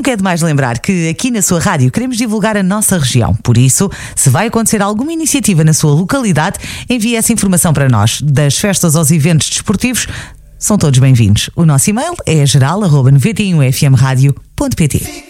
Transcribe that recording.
Nunca é demais lembrar que aqui na sua rádio queremos divulgar a nossa região. Por isso, se vai acontecer alguma iniciativa na sua localidade, envie essa informação para nós. Das festas aos eventos desportivos, são todos bem-vindos. O nosso e-mail é geral@91fmradio.pt.